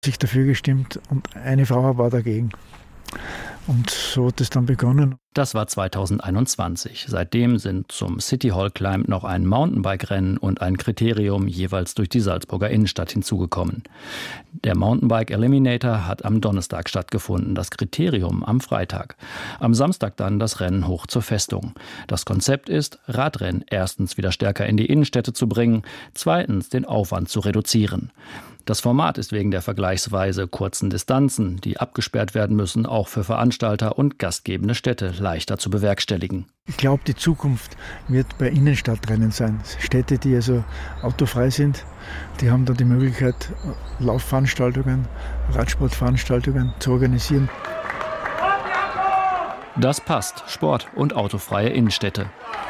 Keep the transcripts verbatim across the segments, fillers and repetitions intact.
Sich dafür gestimmt und eine Frau war dagegen. Und so hat es dann begonnen. Das war zweitausendeinundzwanzig. Seitdem sind zum City Hall Climb noch ein Mountainbike-Rennen und ein Kriterium jeweils durch die Salzburger Innenstadt hinzugekommen. Der Mountainbike Eliminator hat am Donnerstag stattgefunden, das Kriterium am Freitag. Am Samstag dann das Rennen hoch zur Festung. Das Konzept ist, Radrennen erstens wieder stärker in die Innenstädte zu bringen, zweitens den Aufwand zu reduzieren. Das Format ist wegen der vergleichsweise kurzen Distanzen, die abgesperrt werden müssen, auch für Veranstalter und gastgebende Städte leichter zu bewerkstelligen. Ich glaube, die Zukunft wird bei Innenstadtrennen sein. Städte, die also autofrei sind, die haben da die Möglichkeit, Laufveranstaltungen, Radsportveranstaltungen zu organisieren. Das passt, Sport und autofreie Innenstädte.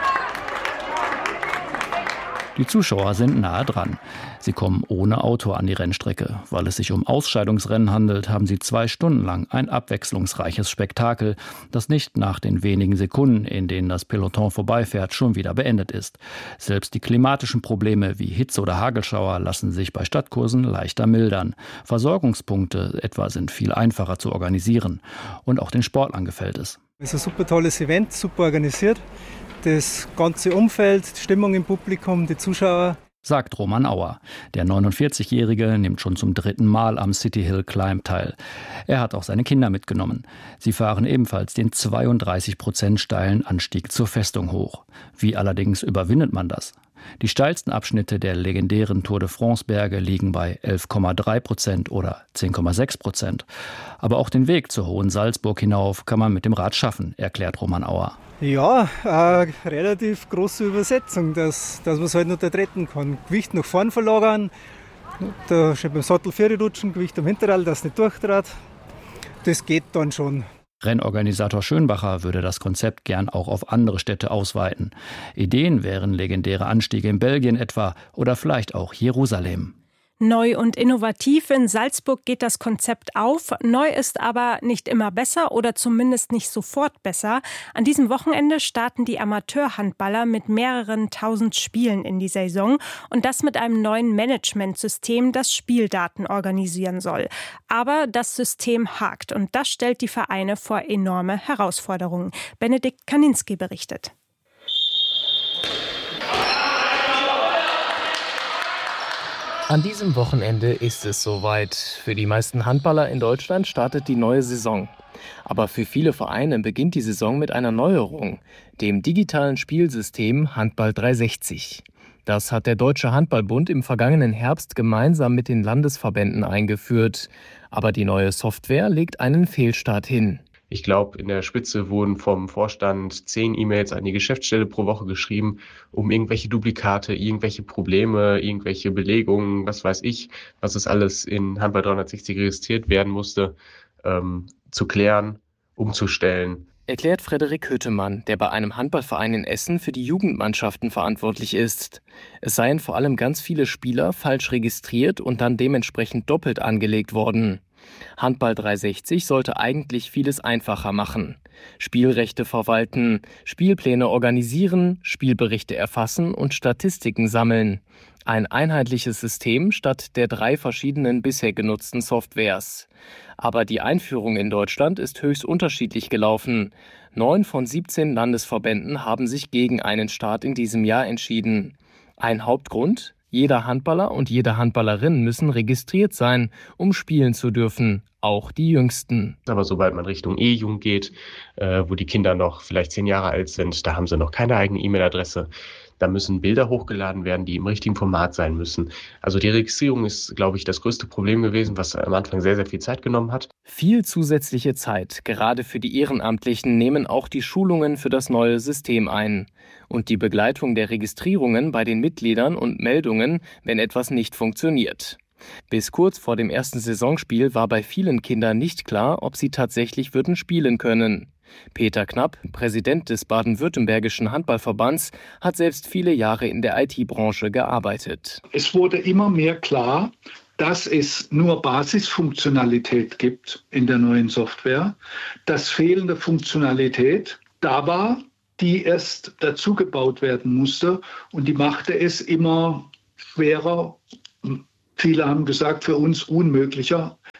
Die Zuschauer sind nahe dran. Sie kommen ohne Auto an die Rennstrecke. Weil es sich um Ausscheidungsrennen handelt, haben sie zwei Stunden lang ein abwechslungsreiches Spektakel, das nicht nach den wenigen Sekunden, in denen das Peloton vorbeifährt, schon wieder beendet ist. Selbst die klimatischen Probleme wie Hitze oder Hagelschauer lassen sich bei Stadtkursen leichter mildern. Versorgungspunkte etwa sind viel einfacher zu organisieren. Und auch den Sportlern gefällt es. Es ist ein super tolles Event, super organisiert. Das ganze Umfeld, die Stimmung im Publikum, die Zuschauer. Sagt Roman Auer. Der neunundvierzig-Jährige nimmt schon zum dritten Mal am City Hill Climb teil. Er hat auch seine Kinder mitgenommen. Sie fahren ebenfalls den zweiunddreißig Prozent steilen Anstieg zur Festung hoch. Wie allerdings überwindet man das? Die steilsten Abschnitte der legendären Tour de France-Berge liegen bei elf Komma drei Prozent oder zehn Komma sechs Prozent. Aber auch den Weg zur Hohen Salzburg hinauf kann man mit dem Rad schaffen, erklärt Roman Auer. Ja, eine relativ große Übersetzung, dass, dass man es halt nicht treten kann. Gewicht nach vorn verlagern, da schon beim Sattel vier rutschen, Gewicht am Hinterrad, das nicht durchtrat. Das geht dann schon. Rennorganisator Schönbacher würde das Konzept gern auch auf andere Städte ausweiten. Ideen wären legendäre Anstiege in Belgien etwa oder vielleicht auch Jerusalem. Neu und innovativ in Salzburg geht das Konzept auf. Neu ist aber nicht immer besser oder zumindest nicht sofort besser. An diesem Wochenende starten die Amateurhandballer mit mehreren tausend Spielen in die Saison und das mit einem neuen Managementsystem, das Spieldaten organisieren soll. Aber das System hakt und das stellt die Vereine vor enorme Herausforderungen. Benedikt Kaninski berichtet. An diesem Wochenende ist es soweit. Für die meisten Handballer in Deutschland startet die neue Saison. Aber für viele Vereine beginnt die Saison mit einer Neuerung, dem digitalen Spielsystem Handball dreihundertsechzig. Das hat der Deutsche Handballbund im vergangenen Herbst gemeinsam mit den Landesverbänden eingeführt. Aber die neue Software legt einen Fehlstart hin. Ich glaube, in der Spitze wurden vom Vorstand zehn E-Mails an die Geschäftsstelle pro Woche geschrieben, um irgendwelche Duplikate, irgendwelche Probleme, irgendwelche Belegungen, was weiß ich, was es alles in Handball dreihundertsechzig registriert werden musste, ähm, zu klären, umzustellen. Erklärt Frederik Hüttemann, der bei einem Handballverein in Essen für die Jugendmannschaften verantwortlich ist. Es seien vor allem ganz viele Spieler falsch registriert und dann dementsprechend doppelt angelegt worden. Handball dreihundertsechzig sollte eigentlich vieles einfacher machen. Spielrechte verwalten, Spielpläne organisieren, Spielberichte erfassen und Statistiken sammeln. Ein einheitliches System statt der drei verschiedenen bisher genutzten Softwares. Aber die Einführung in Deutschland ist höchst unterschiedlich gelaufen. Neun von siebzehn Landesverbänden haben sich gegen einen Start in diesem Jahr entschieden. Ein Hauptgrund? Jeder Handballer und jede Handballerin müssen registriert sein, um spielen zu dürfen, auch die Jüngsten. Aber sobald man Richtung E-Jugend geht, äh, wo die Kinder noch vielleicht zehn Jahre alt sind, da haben sie noch keine eigene E-Mail-Adresse. Da müssen Bilder hochgeladen werden, die im richtigen Format sein müssen. Also die Registrierung ist, glaube ich, das größte Problem gewesen, was am Anfang sehr, sehr viel Zeit genommen hat. Viel zusätzliche Zeit, gerade für die Ehrenamtlichen, nehmen auch die Schulungen für das neue System ein. Und die Begleitung der Registrierungen bei den Mitgliedern und Meldungen, wenn etwas nicht funktioniert. Bis kurz vor dem ersten Saisonspiel war bei vielen Kindern nicht klar, ob sie tatsächlich würden spielen können. Peter Knapp, Präsident des Baden-Württembergischen Handballverbands, hat selbst viele Jahre in der I T-Branche gearbeitet. Es wurde immer mehr klar, dass es nur Basisfunktionalität gibt in der neuen Software, dass fehlende Funktionalität da war, die erst dazugebaut werden musste und die machte es immer schwerer, viele haben gesagt, für uns unmöglicher,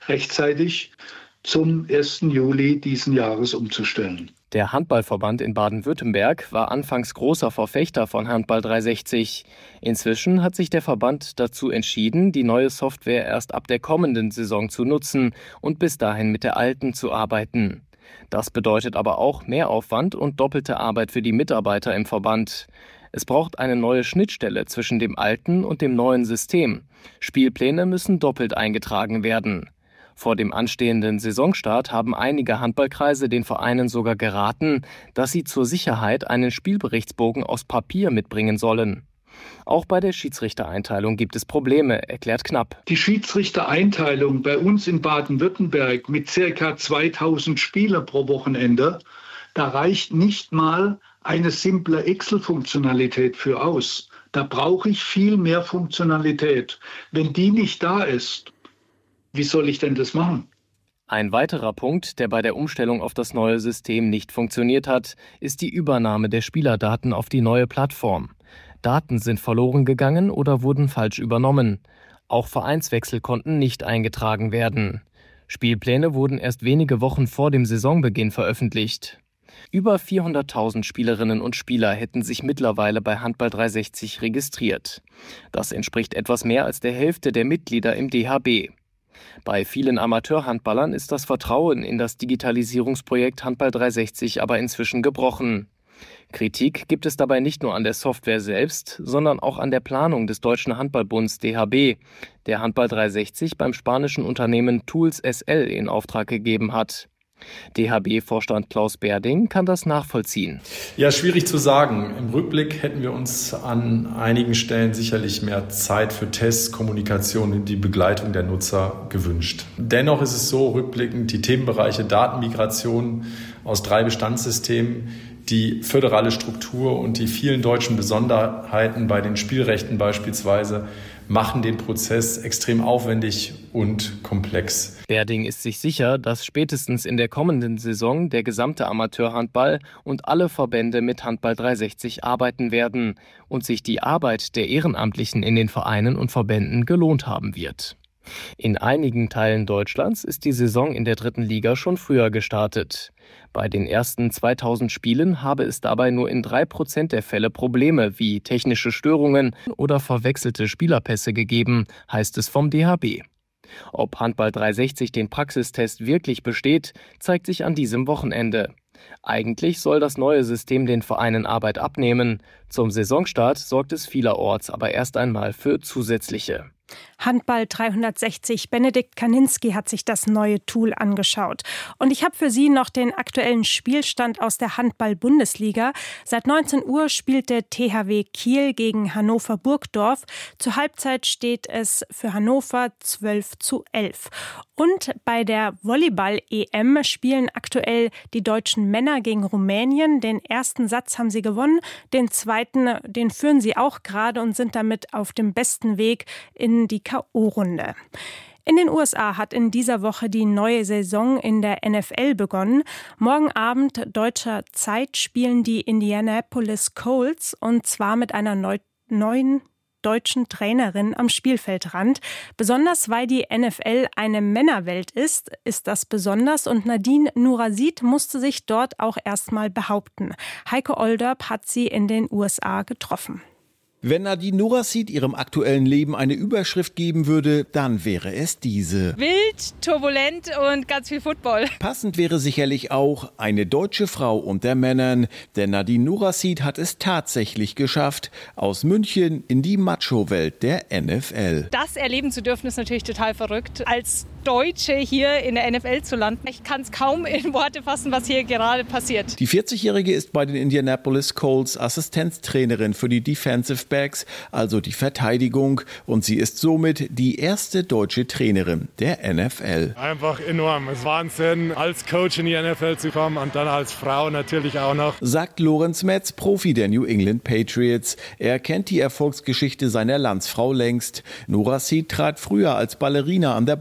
rechtzeitig zum ersten Juli diesen Jahres umzustellen. Der Handballverband in Baden-Württemberg war anfangs großer Verfechter von Handball dreihundertsechzig. Inzwischen hat sich der Verband dazu entschieden, die neue Software erst ab der kommenden Saison zu nutzen und bis dahin mit der alten zu arbeiten. Das bedeutet aber auch Mehraufwand und doppelte Arbeit für die Mitarbeiter im Verband. Es braucht eine neue Schnittstelle zwischen dem alten und dem neuen System. Spielpläne müssen doppelt eingetragen werden. Vor dem anstehenden Saisonstart haben einige Handballkreise den Vereinen sogar geraten, dass sie zur Sicherheit einen Spielberichtsbogen aus Papier mitbringen sollen. Auch bei der Schiedsrichtereinteilung gibt es Probleme, erklärt Knapp. Die Schiedsrichtereinteilung bei uns in Baden-Württemberg mit ca. zweitausend Spieler pro Wochenende, da reicht nicht mal eine simple Excel-Funktionalität für aus. Da brauche ich viel mehr Funktionalität. Wenn die nicht da ist, wie soll ich denn das machen? Ein weiterer Punkt, der bei der Umstellung auf das neue System nicht funktioniert hat, ist die Übernahme der Spielerdaten auf die neue Plattform. Daten sind verloren gegangen oder wurden falsch übernommen. Auch Vereinswechsel konnten nicht eingetragen werden. Spielpläne wurden erst wenige Wochen vor dem Saisonbeginn veröffentlicht. Über vierhunderttausend Spielerinnen und Spieler hätten sich mittlerweile bei Handball dreihundertsechzig registriert. Das entspricht etwas mehr als der Hälfte der Mitglieder im D H B. Bei vielen Amateurhandballern ist das Vertrauen in das Digitalisierungsprojekt Handball dreihundertsechzig aber inzwischen gebrochen. Kritik gibt es dabei nicht nur an der Software selbst, sondern auch an der Planung des Deutschen Handballbunds D H B, der Handball dreihundertsechzig beim spanischen Unternehmen Tools S L in Auftrag gegeben hat. D H B-Vorstand Klaus Berding kann das nachvollziehen. Ja, schwierig zu sagen. Im Rückblick hätten wir uns an einigen Stellen sicherlich mehr Zeit für Tests, Kommunikation und die Begleitung der Nutzer gewünscht. Dennoch ist es so, rückblickend die Themenbereiche Datenmigration aus drei Bestandssystemen, die föderale Struktur und die vielen deutschen Besonderheiten bei den Spielrechten beispielsweise machen den Prozess extrem aufwendig und komplex. Berding ist sich sicher, dass spätestens in der kommenden Saison der gesamte Amateurhandball und alle Verbände mit Handball dreihundertsechzig arbeiten werden und sich die Arbeit der Ehrenamtlichen in den Vereinen und Verbänden gelohnt haben wird. In einigen Teilen Deutschlands ist die Saison in der dritten Liga schon früher gestartet. Bei den ersten zweitausend Spielen habe es dabei nur in drei Prozent der Fälle Probleme wie technische Störungen oder verwechselte Spielerpässe gegeben, heißt es vom D H B. Ob Handball dreihundertsechzig den Praxistest wirklich besteht, zeigt sich an diesem Wochenende. Eigentlich soll das neue System den Vereinen Arbeit abnehmen. Zum Saisonstart sorgt es vielerorts aber erst einmal für zusätzliche. Handball dreihundertsechzig. Benedikt Kaninski hat sich das neue Tool angeschaut. Und ich habe für Sie noch den aktuellen Spielstand aus der Handball-Bundesliga. Seit neunzehn Uhr spielt der T H W Kiel gegen Hannover Burgdorf. Zur Halbzeit steht es für Hannover zwölf zu elf. Und bei der Volleyball-E M spielen aktuell die deutschen Männer gegen Rumänien. Den ersten Satz haben sie gewonnen, den zweiten, den führen sie auch gerade und sind damit auf dem besten Weg in die K O-Runde. In den U S A hat in dieser Woche die neue Saison in der N F L begonnen. Morgen Abend deutscher Zeit spielen die Indianapolis Colts und zwar mit einer neu- neuen deutschen Trainerin am Spielfeldrand. Besonders weil die N F L eine Männerwelt ist, ist das besonders und Nadine Nurasid musste sich dort auch erstmal behaupten. Heike Olderb hat sie in den U S A getroffen. Wenn Nadine Nurasid ihrem aktuellen Leben eine Überschrift geben würde, dann wäre es diese. Wild, turbulent und ganz viel Football. Passend wäre sicherlich auch eine deutsche Frau unter Männern, denn Nadine Nurasid hat es tatsächlich geschafft, aus München in die Macho-Welt der N F L. Das erleben zu dürfen ist natürlich total verrückt. Als Deutsche hier in der N F L zu landen, ich kann es kaum in Worte fassen, was hier gerade passiert. Die vierzigjährige ist bei den Indianapolis Colts Assistenztrainerin für die Defensive Backs, also die Verteidigung, und sie ist somit die erste deutsche Trainerin der N F L. Einfach enorm, es ist Wahnsinn, als Coach in die N F L zu kommen und dann als Frau natürlich auch noch. Sagt Lorenz Metz, Profi der New England Patriots. Er kennt die Erfolgsgeschichte seiner Landsfrau längst. Nurasid trat früher als Ballerina an der Bayerischen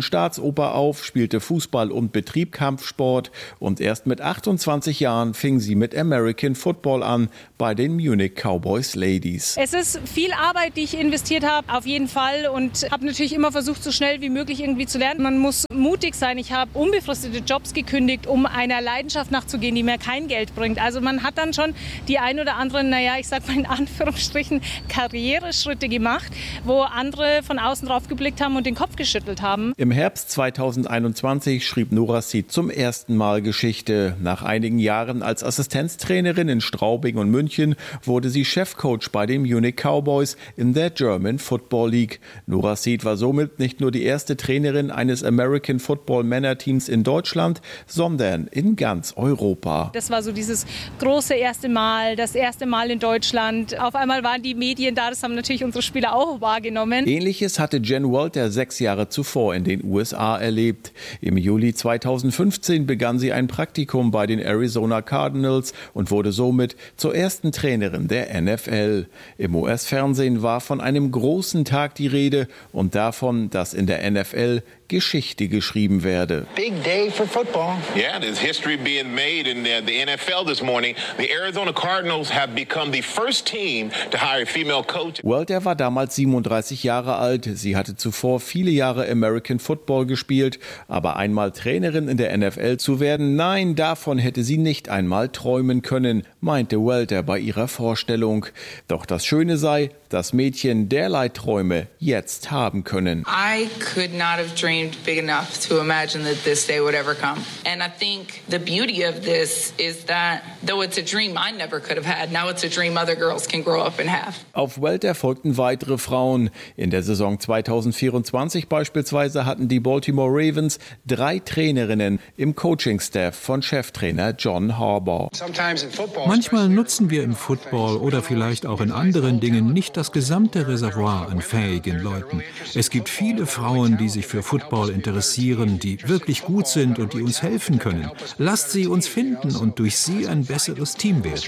Staatsoper auf, spielte Fußball und betrieb Kampfsport und erst mit achtundzwanzig Jahren fing sie mit American Football an bei den Munich Cowboys Ladies. Es ist viel Arbeit, die ich investiert habe, auf jeden Fall, und habe natürlich immer versucht, so schnell wie möglich irgendwie zu lernen. Man muss mutig sein. Ich habe unbefristete Jobs gekündigt, um einer Leidenschaft nachzugehen, die mir kein Geld bringt. Also man hat dann schon die ein oder anderen, naja, ich sag mal in Anführungsstrichen, Karriereschritte gemacht, wo andere von außen drauf geblickt haben und den Kopf geschüttelt haben. Im Herbst zweitausendeinundzwanzig schrieb Nora Seed zum ersten Mal Geschichte. Nach einigen Jahren als Assistenztrainerin in Straubing und München wurde sie Chefcoach bei den Munich Cowboys in der German Football League. Nora Seed war somit nicht nur die erste Trainerin eines American Football Männerteams in Deutschland, sondern in ganz Europa. Das war so dieses große erste Mal, das erste Mal in Deutschland. Auf einmal waren die Medien da, das haben natürlich unsere Spieler auch wahrgenommen. Ähnliches hatte Jen Walter sechs Jahre zuvor in den U S A erlebt. Im Juli zweitausendfünfzehn begann sie ein Praktikum bei den Arizona Cardinals und wurde somit zur ersten Trainerin der N F L. Im U S-Fernsehen war von einem großen Tag die Rede und davon, dass in der N F L Geschichte geschrieben werde. Big day for football. Yeah, there's history being made in the, the N F L this morning. The Arizona Cardinals have become the first team to hire a female coach. Walter war damals siebenunddreißig Jahre alt. Sie hatte zuvor viele Jahre American Football gespielt, aber einmal Trainerin in der N F L zu werden, nein, davon hätte sie nicht einmal träumen können, meinte Walter bei ihrer Vorstellung. Doch das Schöne sei, dass Mädchen derlei Träume jetzt haben können. I could not have dreamed big enough to imagine that this day would ever come. And I think the beauty of this is that though it's a dream I never could have had, now it's a dream other girls can grow up and have. Auf Walter folgten weitere Frauen. In der Saison zweitausendvierundzwanzig beispielsweise hatten die Baltimore Ravens drei Trainerinnen im Coaching-Staff von Cheftrainer John Harbaugh. Manchmal nutzen wir im Football oder vielleicht auch in anderen Dingen nicht das gesamte Reservoir an fähigen Leuten. Es gibt viele Frauen, die sich für Football interessieren, die wirklich gut sind und die uns helfen können. Lasst sie uns finden und durch sie ein besseres Team werden.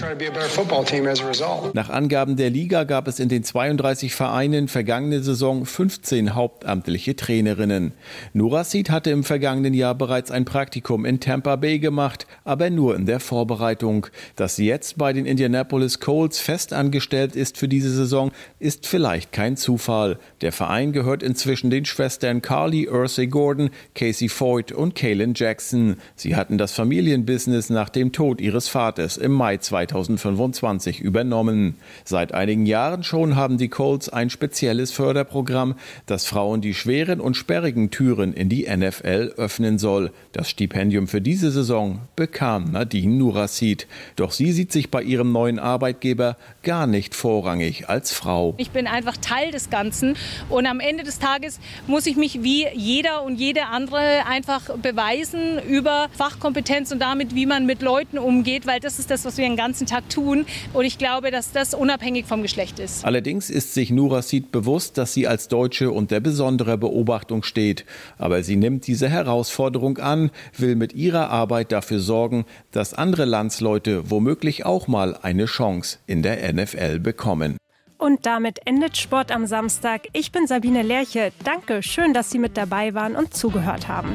Nach Angaben der Liga gab es in den zweiunddreißig Vereinen vergangene Saison fünfzehn hauptamtliche Trainerinnen. Nora Seed hatte im vergangenen Jahr bereits ein Praktikum in Tampa Bay gemacht, aber nur in der Vorbereitung. Dass sie jetzt bei den Indianapolis Colts fest angestellt ist für diese Saison, ist vielleicht kein Zufall. Der Verein gehört inzwischen den Schwestern Carly Ursay Gordon, Casey Foyt und Kaylin Jackson. Sie hatten das Familienbusiness nach dem Tod ihres Vaters im Mai zweitausendfünfundzwanzig übernommen. Seit einigen Jahren schon haben die Colts ein spezielles Förderprogramm, das Frauen die schweren und sperrigen Türen in die N F L öffnen soll. Das Stipendium für diese Saison bekam Nadine Nora Seed. Doch sie sieht sich bei ihrem neuen Arbeitgeber gar nicht vorrangig als Frau. Ich bin einfach Teil des Ganzen und am Ende des Tages muss ich mich wie jeder und jede andere einfach beweisen über Fachkompetenz und damit, wie man mit Leuten umgeht, weil das ist das, was wir den ganzen Tag tun. Und ich glaube, dass das unabhängig vom Geschlecht ist. Allerdings ist sich Nora Seed bewusst, dass sie als Deutsche unter besonderer Beobachtung steht. Aber sie nimmt diese Herausforderung an, will mit ihrer Arbeit dafür sorgen, dass andere Landsleute womöglich auch mal eine Chance in der N F L bekommen. Und damit endet Sport am Samstag. Ich bin Sabine Lerche. Danke, schön, dass Sie mit dabei waren und zugehört haben.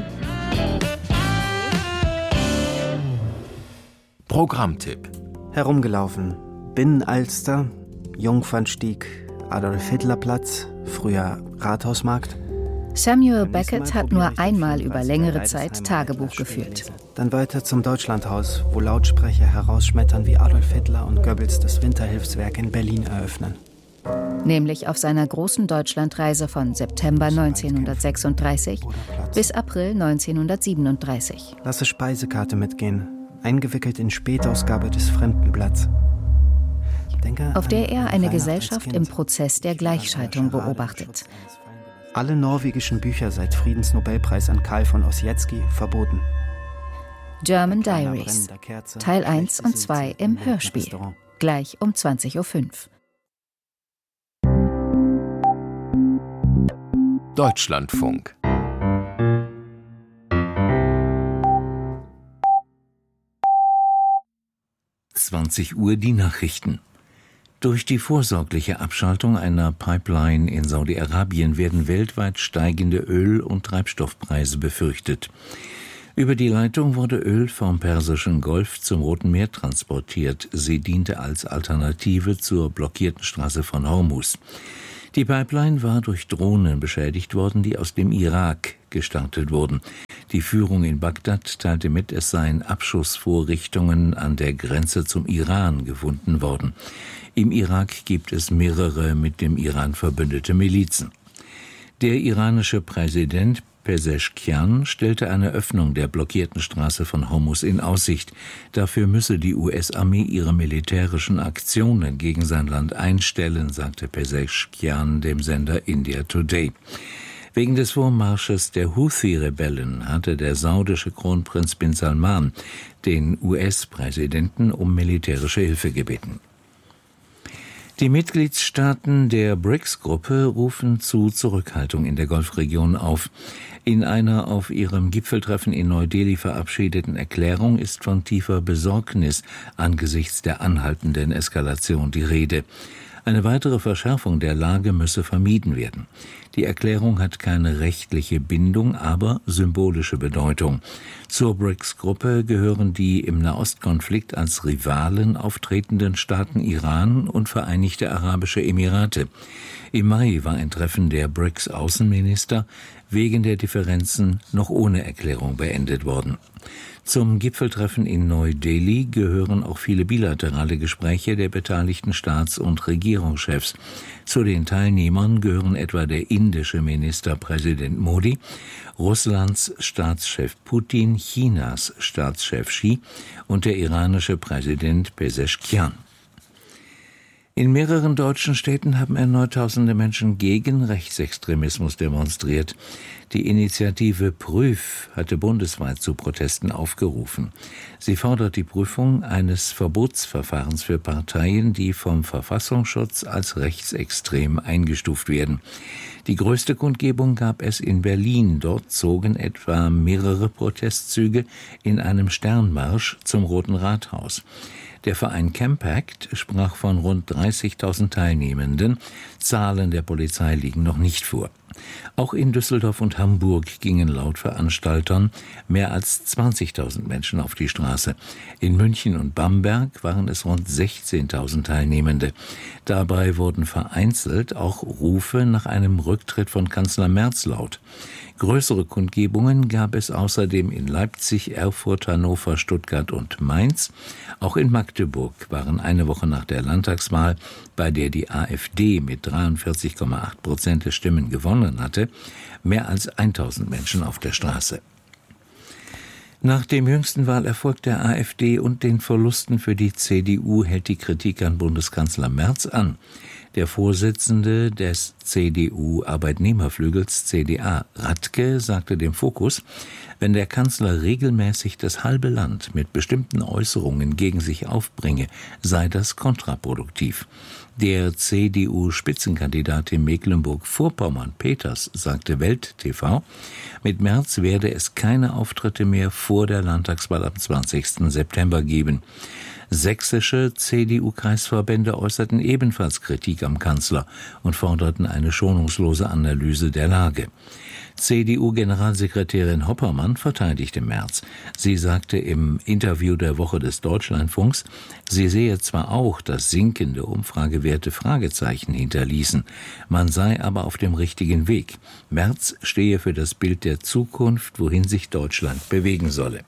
Programmtipp. Herumgelaufen. Binnenalster, Jungfernstieg, Adolf-Hitler-Platz, früher Rathausmarkt. Samuel Beckett hat nur einmal über längere Zeit Tagebuch geführt. Dann weiter zum Deutschlandhaus, wo Lautsprecher herausschmettern, wie Adolf Hitler und Goebbels das Winterhilfswerk in Berlin eröffnen. Nämlich auf seiner großen Deutschlandreise von September neunzehnhundertsechsunddreißig bis April neunzehnhundertsiebenunddreißig. Lasse Speisekarte mitgehen, eingewickelt in Spätausgabe des Fremdenblatts. Auf der er eine Gesellschaft im Prozess der Gleichschaltung beobachtet. Alle norwegischen Bücher seit Friedensnobelpreis an Karl von Ossietzky verboten. German Diaries, Teil eins und zwei im Hörspiel, gleich um zwanzig Uhr fünf. Deutschlandfunk. zwanzig Uhr die Nachrichten. Durch die vorsorgliche Abschaltung einer Pipeline in Saudi-Arabien werden weltweit steigende Öl- und Treibstoffpreise befürchtet. Über die Leitung wurde Öl vom Persischen Golf zum Roten Meer transportiert. Sie diente als Alternative zur blockierten Straße von Hormuz. Die Pipeline war durch Drohnen beschädigt worden, die aus dem Irak gestartet wurden. Die Führung in Bagdad teilte mit, es seien Abschussvorrichtungen an der Grenze zum Iran gefunden worden. Im Irak gibt es mehrere mit dem Iran verbündete Milizen. Der iranische Präsident Pezeshkian stellte eine Öffnung der blockierten Straße von Hormuz in Aussicht. Dafür müsse die U S-Armee ihre militärischen Aktionen gegen sein Land einstellen, sagte Pezeshkian dem Sender India Today. Wegen des Vormarsches der Houthi-Rebellen hatte der saudische Kronprinz bin Salman den U S-Präsidenten um militärische Hilfe gebeten. Die Mitgliedstaaten der BRICS-Gruppe rufen zu Zurückhaltung in der Golfregion auf. In einer auf ihrem Gipfeltreffen in Neu-Delhi verabschiedeten Erklärung ist von tiefer Besorgnis angesichts der anhaltenden Eskalation die Rede. Eine weitere Verschärfung der Lage müsse vermieden werden. Die Erklärung hat keine rechtliche Bindung, aber symbolische Bedeutung. Zur BRICS-Gruppe gehören die im Nahostkonflikt als Rivalen auftretenden Staaten Iran und Vereinigte Arabische Emirate. Im Mai war ein Treffen der BRICS-Außenminister wegen der Differenzen noch ohne Erklärung beendet worden. Zum Gipfeltreffen in Neu-Delhi gehören auch viele bilaterale Gespräche der beteiligten Staats- und Regierungschefs. Zu den Teilnehmern gehören etwa der indische Ministerpräsident Modi, Russlands Staatschef Putin, Chinas Staatschef Xi und der iranische Präsident Pezeshkian. In mehreren deutschen Städten haben erneut tausende Menschen gegen Rechtsextremismus demonstriert. Die Initiative Prüf hatte bundesweit zu Protesten aufgerufen. Sie fordert die Prüfung eines Verbotsverfahrens für Parteien, die vom Verfassungsschutz als rechtsextrem eingestuft werden. Die größte Kundgebung gab es in Berlin. Dort zogen etwa mehrere Protestzüge in einem Sternmarsch zum Roten Rathaus. Der Verein Campact sprach von rund dreißigtausend Teilnehmenden. Zahlen der Polizei liegen noch nicht vor. Auch in Düsseldorf und Hamburg gingen laut Veranstaltern mehr als zwanzigtausend Menschen auf die Straße. In München und Bamberg waren es rund sechzehntausend Teilnehmende. Dabei wurden vereinzelt auch Rufe nach einem Rücktritt von Kanzler Merz laut. Größere Kundgebungen gab es außerdem in Leipzig, Erfurt, Hannover, Stuttgart und Mainz. Auch in Magdeburg waren eine Woche nach der Landtagswahl, bei der die AfD mit dreiundvierzig Komma acht Prozent der Stimmen gewonnen hatte, mehr als tausend Menschen auf der Straße. Nach dem jüngsten Wahlerfolg der AfD und den Verlusten für die C D U hält die Kritik an Bundeskanzler Merz an. Der Vorsitzende des C D U-Arbeitnehmerflügels C D A, Radke, sagte dem Fokus, wenn der Kanzler regelmäßig das halbe Land mit bestimmten Äußerungen gegen sich aufbringe, sei das kontraproduktiv. Der C D U-Spitzenkandidat in Mecklenburg-Vorpommern, Peters, sagte Welt T V, mit Merz werde es keine Auftritte mehr vor der Landtagswahl am zwanzigsten September geben. Sächsische C D U-Kreisverbände äußerten ebenfalls Kritik am Kanzler und forderten eine schonungslose Analyse der Lage. C D U-Generalsekretärin Hoppermann verteidigte Merz. Sie sagte im Interview der Woche des Deutschlandfunks, sie sehe zwar auch, dass sinkende Umfragewerte Fragezeichen hinterließen, man sei aber auf dem richtigen Weg. Merz stehe für das Bild der Zukunft, wohin sich Deutschland bewegen solle.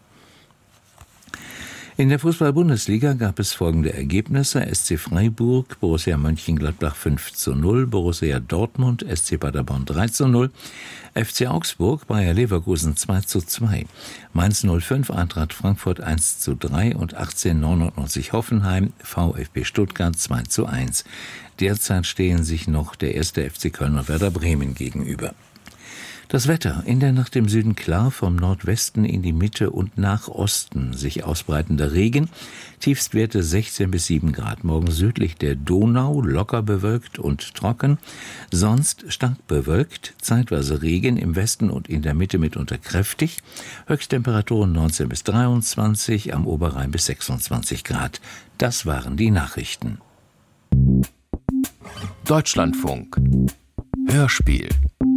In der Fußball-Bundesliga gab es folgende Ergebnisse: S C Freiburg, Borussia Mönchengladbach fünf zu null, Borussia Dortmund, S C Paderborn drei zu null, F C Augsburg, Bayer Leverkusen zwei zu zwei, Mainz null fünf, Eintracht Frankfurt eins zu drei und achtzehnhundertneunundneunzig Hoffenheim, VfB Stuttgart zwei zu eins. Derzeit stehen sich noch der erste F C Köln und Werder Bremen gegenüber. Das Wetter: in der Nacht im Süden klar, vom Nordwesten in die Mitte und nach Osten sich ausbreitender Regen, Tiefstwerte sechzehn bis sieben Grad, morgen südlich der Donau locker bewölkt und trocken, sonst stark bewölkt, zeitweise Regen, im Westen und in der Mitte mitunter kräftig, Höchsttemperaturen neunzehn bis dreiundzwanzig, am Oberrhein bis sechsundzwanzig Grad. Das waren die Nachrichten. Deutschlandfunk Hörspiel.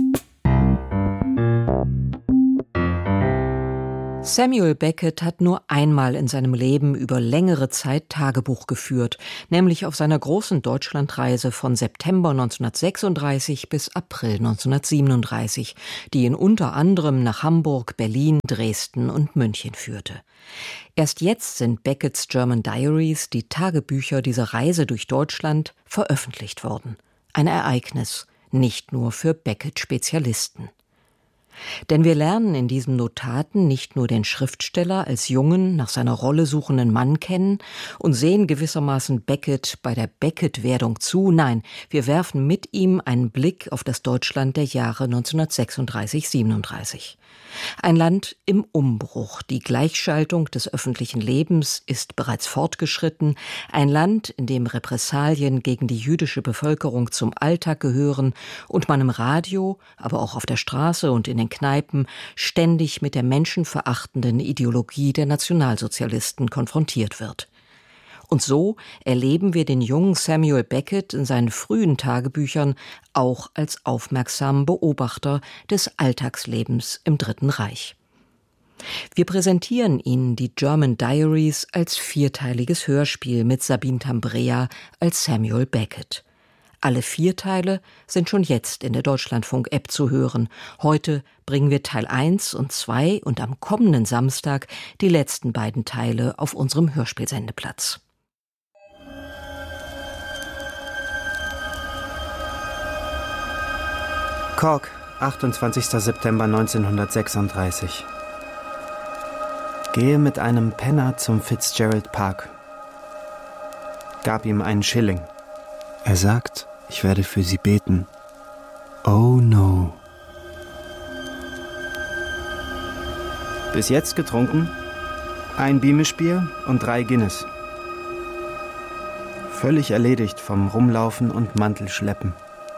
Samuel Beckett hat nur einmal in seinem Leben über längere Zeit Tagebuch geführt, nämlich auf seiner großen Deutschlandreise von September neunzehnhundertsechsunddreißig bis April neunzehnhundertsiebenunddreißig, die ihn unter anderem nach Hamburg, Berlin, Dresden und München führte. Erst jetzt sind Becketts German Diaries, die Tagebücher dieser Reise durch Deutschland, veröffentlicht worden. Ein Ereignis, nicht nur für Beckett-Spezialisten. Denn wir lernen in diesen Notaten nicht nur den Schriftsteller als jungen, nach seiner Rolle suchenden Mann kennen und sehen gewissermaßen Beckett bei der Beckett-Werdung zu, nein, wir werfen mit ihm einen Blick auf das Deutschland der Jahre neunzehnhundertsechsunddreißig siebenunddreißig. Ein Land im Umbruch, die Gleichschaltung des öffentlichen Lebens ist bereits fortgeschritten, ein Land, in dem Repressalien gegen die jüdische Bevölkerung zum Alltag gehören und man im Radio, aber auch auf der Straße und in den Kneipen ständig mit der menschenverachtenden Ideologie der Nationalsozialisten konfrontiert wird. Und so erleben wir den jungen Samuel Beckett in seinen frühen Tagebüchern auch als aufmerksamen Beobachter des Alltagslebens im Dritten Reich. Wir präsentieren Ihnen die German Diaries als vierteiliges Hörspiel mit Sabine Tambrea als Samuel Beckett. Alle vier Teile sind schon jetzt in der Deutschlandfunk-App zu hören. Heute bringen wir Teil eins und zwei und am kommenden Samstag die letzten beiden Teile auf unserem Hörspielsendeplatz. Cork, achtundzwanzigster September neunzehnhundertsechsunddreißig. Gehe mit einem Penner zum Fitzgerald Park. Gab ihm einen Schilling. Er sagt, ich werde für Sie beten. Oh no. Bis jetzt getrunken? Ein Beamish-Bier und drei Guinness. Völlig erledigt vom Rumlaufen und Mantelschleppen.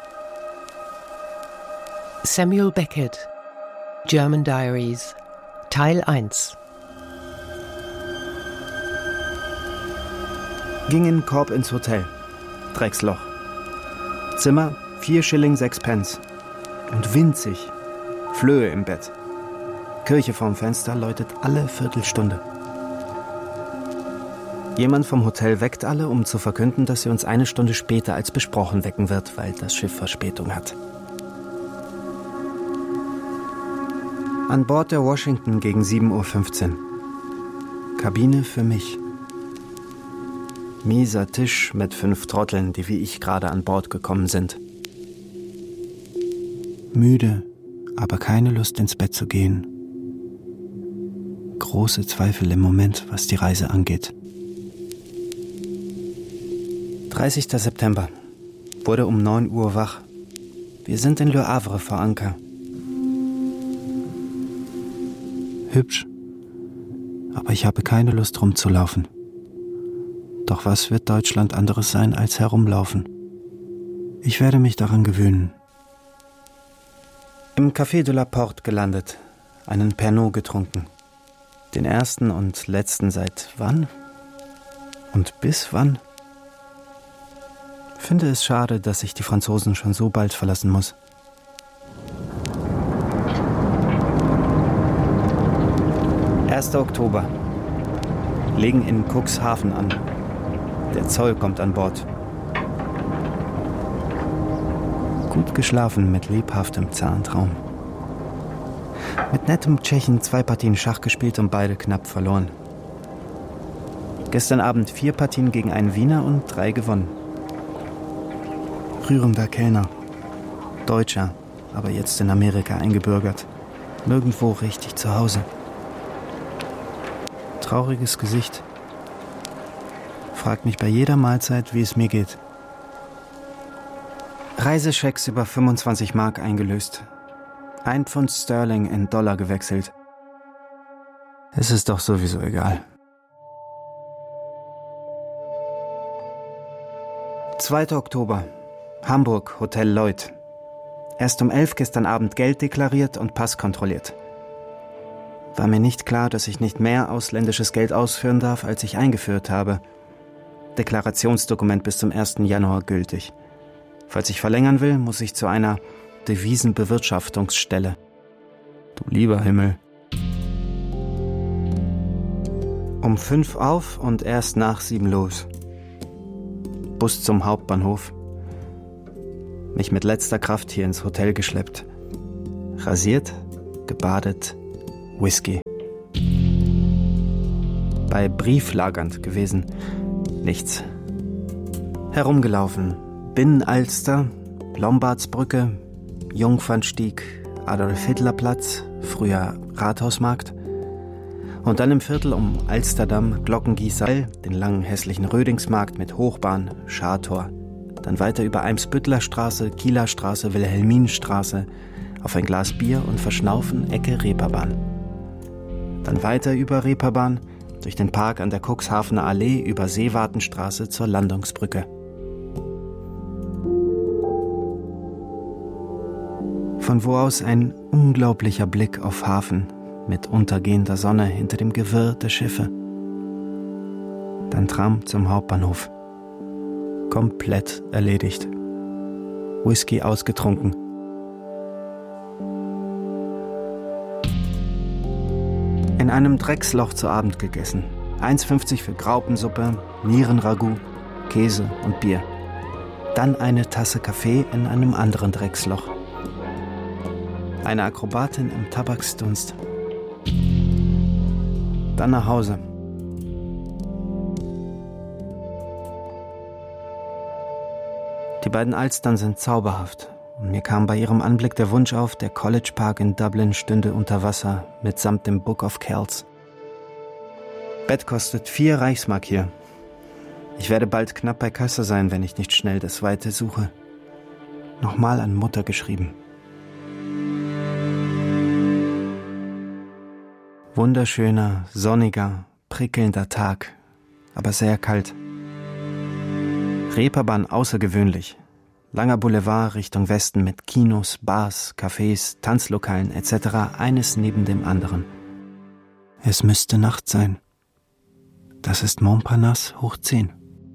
Samuel Beckett, German Diaries, Teil eins. Ging in Korb ins Hotel. Drecksloch. Zimmer, vier Schilling, sechs Pence. Und winzig. Flöhe im Bett. Kirche vorm Fenster läutet alle Viertelstunde. Jemand vom Hotel weckt alle, um zu verkünden, dass sie uns eine Stunde später als besprochen wecken wird, weil das Schiff Verspätung hat. An Bord der Washington gegen sieben Uhr fünfzehn. Kabine für mich. Mieser Tisch mit fünf Trotteln, die wie ich gerade an Bord gekommen sind. Müde, aber keine Lust ins Bett zu gehen. Große Zweifel im Moment, was die Reise angeht. dreißigster September. Wurde um neun Uhr wach. Wir sind in Le Havre vor Anker. Hübsch, aber ich habe keine Lust rumzulaufen. Doch was wird Deutschland anderes sein als herumlaufen? Ich werde mich daran gewöhnen. Im Café de la Porte gelandet, einen Pernod getrunken. Den ersten und letzten seit wann? Und bis wann? Finde es schade, dass ich die Franzosen schon so bald verlassen muss. erster Oktober. Legen in Cuxhaven an. Der Zoll kommt an Bord. Gut geschlafen mit lebhaftem Zahntraum. Mit nettem Tschechen zwei Partien Schach gespielt und beide knapp verloren. Gestern Abend vier Partien gegen einen Wiener und drei gewonnen. Rührender Kellner. Deutscher, aber jetzt in Amerika eingebürgert. Nirgendwo richtig zu Hause. Trauriges Gesicht. Fragt mich bei jeder Mahlzeit, wie es mir geht. Reiseschecks über fünfundzwanzig Mark eingelöst. Ein Pfund Sterling in Dollar gewechselt. Es ist doch sowieso egal. zweiter Oktober. Hamburg, Hotel Lloyd. Erst um elf gestern Abend Geld deklariert und Pass kontrolliert. War mir nicht klar, dass ich nicht mehr ausländisches Geld ausführen darf, als ich eingeführt habe. Deklarationsdokument bis zum ersten Januar gültig. Falls ich verlängern will, muss ich zu einer Devisenbewirtschaftungsstelle. Du lieber Himmel. Um fünf auf und erst nach sieben los. Bus zum Hauptbahnhof. Mich mit letzter Kraft hier ins Hotel geschleppt. Rasiert, gebadet, Whisky. Bei Brieflagernd gewesen. Nichts. Herumgelaufen. Binnenalster, Lombardsbrücke, Jungfernstieg, Adolf-Hitler-Platz, früher Rathausmarkt. Und dann im Viertel um Alsterdamm, Glockengießerei, den langen hässlichen Rödingsmarkt mit Hochbahn, Schartor. Dann weiter über Eimsbüttler Straße, Kieler Straße, Wilhelminenstraße, auf ein Glas Bier und Verschnaufen, Ecke Reeperbahn. Dann weiter über Reeperbahn, durch den Park an der Cuxhavener Allee, über Seewartenstraße zur Landungsbrücke. Von wo aus ein unglaublicher Blick auf Hafen mit untergehender Sonne hinter dem Gewirr der Schiffe. Dann Tram zum Hauptbahnhof. Komplett erledigt. Whisky ausgetrunken. In einem Drecksloch zu Abend gegessen. eins fünfzig für Graupensuppe, Nierenragout, Käse und Bier. Dann eine Tasse Kaffee in einem anderen Drecksloch. Eine Akrobatin im Tabaksdunst. Dann nach Hause. Die beiden Alstern sind zauberhaft. Und mir kam bei ihrem Anblick der Wunsch auf, der College Park in Dublin stünde unter Wasser, mitsamt dem Book of Kells. Bett kostet vier Reichsmark hier. Ich werde bald knapp bei Kasse sein, wenn ich nicht schnell das Weite suche. Nochmal an Mutter geschrieben. Wunderschöner, sonniger, prickelnder Tag, aber sehr kalt. Reeperbahn außergewöhnlich. Langer Boulevard Richtung Westen mit Kinos, Bars, Cafés, Tanzlokalen et cetera eines neben dem anderen. Es müsste Nacht sein. Das ist Montparnasse hoch zehn.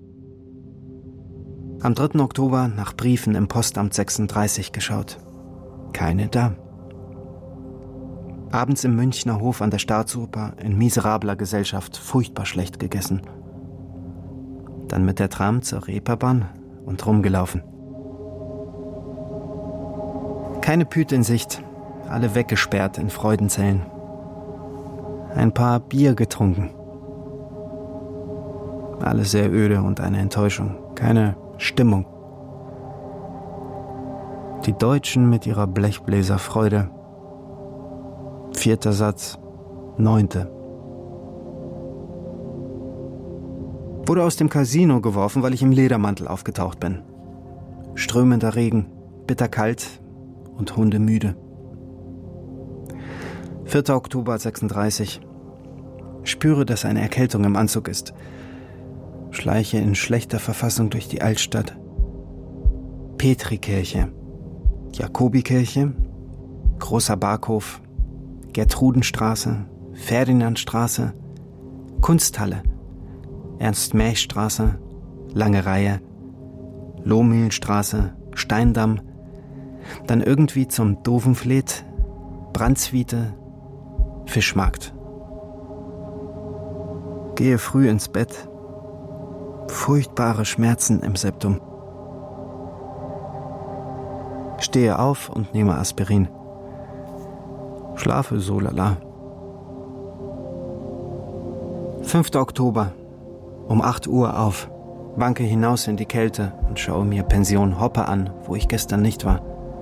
Am dritten Oktober nach Briefen im Postamt sechsunddreißig geschaut. Keine da. Abends im Münchner Hof an der Staatsoper in miserabler Gesellschaft furchtbar schlecht gegessen. Dann mit der Tram zur Reeperbahn und rumgelaufen. Keine Püte in Sicht, alle weggesperrt in Freudenzellen. Ein paar Bier getrunken. Alles sehr öde und eine Enttäuschung, keine Stimmung. Die Deutschen mit ihrer Blechbläserfreude. Vierter Satz, neunte. Wurde aus dem Casino geworfen, weil ich im Ledermantel aufgetaucht bin. Strömender Regen, bitterkalt und hundemüde. vierter Oktober sechsunddreißig. Spüre, dass eine Erkältung im Anzug ist. Schleiche in schlechter Verfassung durch die Altstadt. Petrikirche, Jakobikirche, Großer Barkhof, Gertrudenstraße, Ferdinandstraße, Kunsthalle, Ernst-Mäch-Straße, Lange Reihe, Lohmühlenstraße, Steindamm, dann irgendwie zum Dovenfleet, Brandswiete, Fischmarkt. Gehe früh ins Bett. Furchtbare Schmerzen im Septum. Stehe auf und nehme Aspirin. Schlafe so lala. fünfter Oktober. Um acht Uhr auf. Wanke hinaus in die Kälte und schaue mir Pension Hoppe an, wo ich gestern nicht war.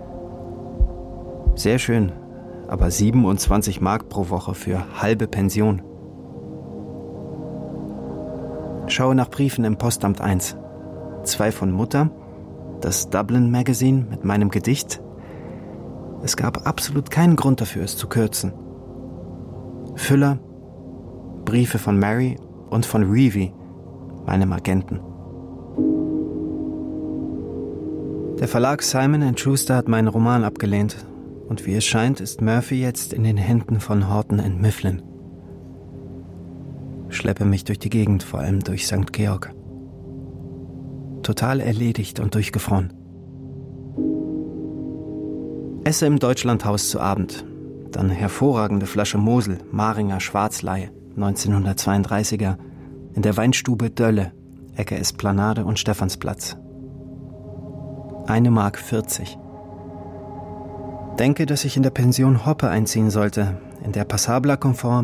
Sehr schön, aber siebenundzwanzig Mark pro Woche für halbe Pension. Schaue nach Briefen im Postamt eins. Zwei von Mutter, das Dublin Magazine mit meinem Gedicht. Es gab absolut keinen Grund dafür, es zu kürzen. Füller, Briefe von Mary und von Reevy, meinem Agenten. Der Verlag Simon and Schuster hat meinen Roman abgelehnt und wie es scheint, ist Murphy jetzt in den Händen von Houghton and Mifflin. Schleppe mich durch die Gegend, vor allem durch Sankt Georg. total erledigt und durchgefroren. Esse im Deutschlandhaus zu Abend. Dann hervorragende Flasche Mosel, Maringer Schwarzleihe, neunzehnhundertzweiunddreißiger, in der Weinstube Dölle, Ecke Esplanade und Stephansplatz. Eine Mark vierzig. Denke, dass ich in der Pension Hoppe einziehen sollte, in der passabler Komfort